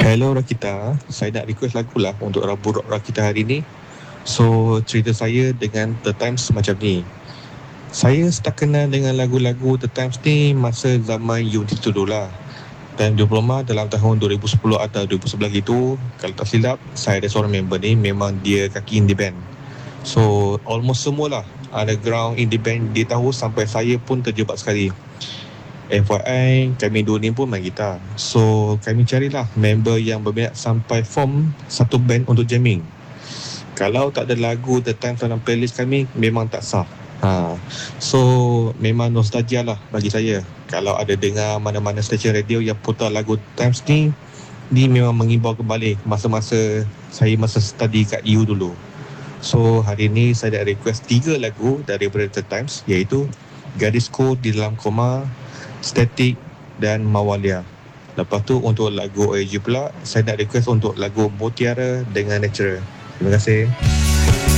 Hello Rakita, saya nak request lagu lah untuk Rabu Rock Rakita hari ni. So, cerita saya dengan The Times macam ni. Saya start kenal dengan lagu-lagu The Times ni masa zaman unit dulu lah. Time diploma dalam tahun 2010 atau 2011 gitu. Kalau tak silap, saya ada seorang member ni memang dia kaki indie band. So, almost semualah underground indie band dia tahu sampai saya pun terjebak sekali. FYI, kami dua ni pun main gitar. So, kami carilah member yang berminat sampai form satu band untuk jamming. Kalau tak ada lagu The Times dalam playlist kami, memang tak sah. So, memang nostalgia lah bagi saya. Kalau ada dengar mana-mana stesen radio yang putar lagu The Times ni memang mengimbau kembali masa-masa saya masa study kat EU dulu. So, hari ni saya nak request 3 lagu daripada The Times, iaitu Gadisku di Dalam Koma, Static dan Mawalia. Lepas tu untuk lagu OAG pula, saya nak request untuk lagu Mutiara dengan Natural. Terima kasih.